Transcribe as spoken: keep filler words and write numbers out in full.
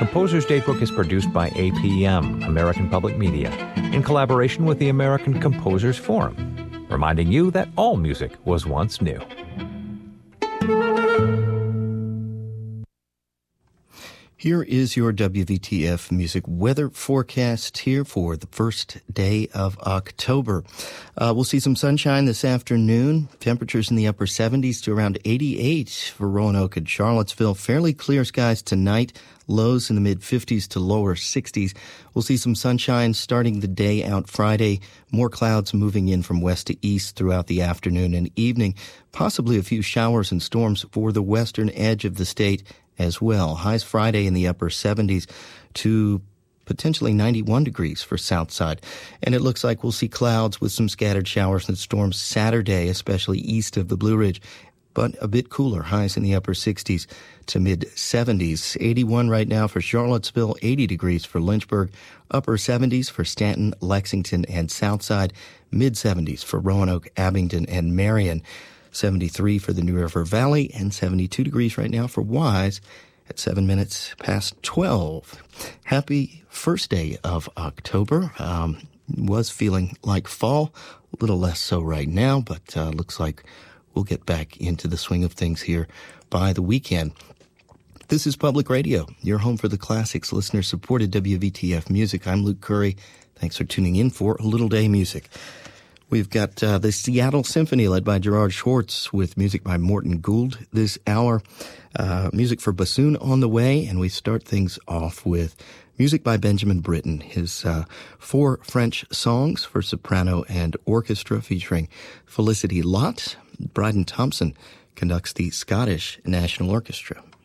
Composer's Datebook is produced by A P M, American Public Media, in collaboration with the American Composers Forum, reminding you that all music was once new. Here is your W V T F music weather forecast here for the first day of October. Uh, we'll see some sunshine this afternoon. Temperatures in the upper seventies to around eighty-eight for Roanoke and Charlottesville. Fairly clear skies tonight. Lows in the mid-fifties to lower sixties. We'll see some sunshine starting the day out Friday. More clouds moving in from west to east throughout the afternoon and evening. Possibly a few showers and storms for the western edge of the state as well. Highs Friday in the upper seventies to potentially ninety-one degrees for south side. And it looks like we'll see clouds with some scattered showers and storms Saturday, especially east of the Blue Ridge, but a bit cooler. Highs in the upper sixties to mid-seventies. eighty-one right now for Charlottesville, eighty degrees for Lynchburg, upper seventies for Stanton, Lexington, and Southside, mid-seventies for Roanoke, Abingdon, and Marion. seventy-three for the New River Valley, and seventy-two degrees right now for Wise at seven minutes past twelve. Happy first day of October. Um, was feeling like fall, a little less so right now, but uh, looks like we'll get back into the swing of things here by the weekend. This is Public Radio, your home for the classics, listener-supported W V T F music. I'm Luke Curry. Thanks for tuning in for A Little Day Music. We've got uh, the Seattle Symphony led by Gerard Schwartz with music by Morton Gould this hour. Uh, music for bassoon on the way, and we start things off with music by Benjamin Britten, his uh, four French songs for soprano and orchestra featuring Felicity Lott. Bryden Thompson conducts the Scottish National Orchestra.